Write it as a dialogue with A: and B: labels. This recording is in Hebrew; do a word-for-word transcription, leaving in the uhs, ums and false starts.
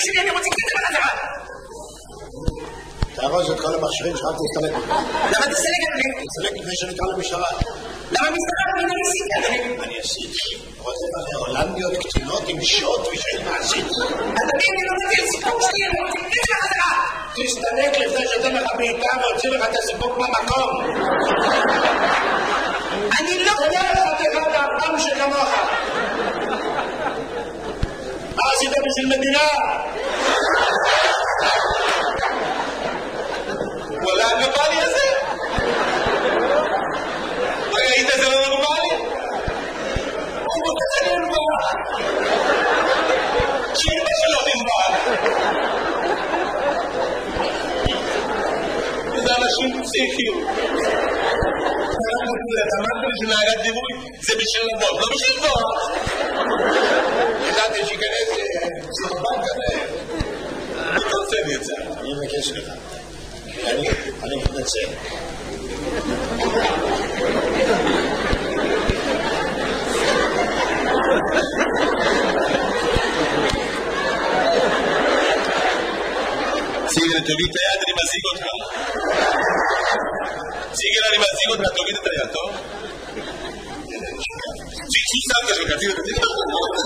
A: שלי, אני רוצה כסף בחזרה.
B: תארוז את כל המכשירים שלך, תסתלק.
A: למה תסתלק, אדוני?
B: תסתלק לפני שנקרא למשטרה.
A: למה המשטרה לא עשיתי, אדוני?
B: אני עשיתי. רוצה מלא הולנדיות קטינות עם שוט ושאין מעשית.
A: אדוני, אני לא רוצה סיפוק שלי, אני רוצה כסף בחזרה.
B: תסתלק לפני שאתן לך בעיטה והוציא לך את הסיפוק במקום.
A: אני לא...
B: תודה לך תחד האפם שכמוך. מה עשית בשביל מדינה?
A: וואלה, הגבלי הזה? ראית זה לא נורמלי? הוא רוצה זה נורמל. שאימא שלו נורמל. זה אנשים פסיכיים. אמרת לי שנהגת דיבוי זה בשביל לבוא, לא בשביל לבוא.
B: ידעתי שיכנס סרבן כזה.
A: אני רוצה לי את זה.
B: אני מבקש לך. אני מתנצל.
A: סיגל, תוריד את היד, אני מזיג אותך. סיגל, אני מזיג אותך, תוריד את היד, טוב? שי, שי, סבתא שלך, תוריד את היד.